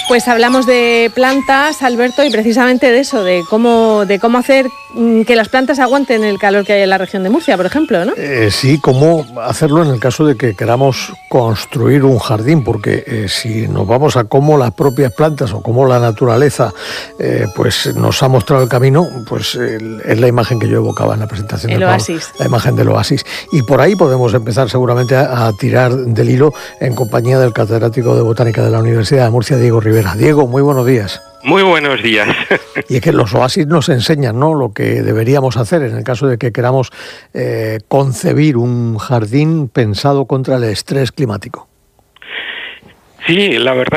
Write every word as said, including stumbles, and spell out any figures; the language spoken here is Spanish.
Pues hablamos de plantas, Alberto, y precisamente de eso, de cómo, de cómo hacer que las plantas aguanten el calor que hay en la región de Murcia, por ejemplo, ¿no? Eh, sí, cómo hacerlo en el caso de que queramos construir un jardín, porque eh, si nos vamos a cómo las propias plantas o cómo la naturaleza eh, pues nos ha mostrado el camino, pues eh, es la imagen que yo evocaba en la presentación El del oasis. programa, la imagen del oasis. Y por ahí podemos empezar seguramente a, a tirar del hilo en compañía del catedrático de Botánica de la Universidad de Murcia, Diego Rivera. Diego, muy buenos días. Muy buenos días. Y es que los oasis nos enseñan, ¿no?, lo que deberíamos hacer en el caso de que queramos eh, concebir un jardín pensado contra el estrés climático. Sí, la verdad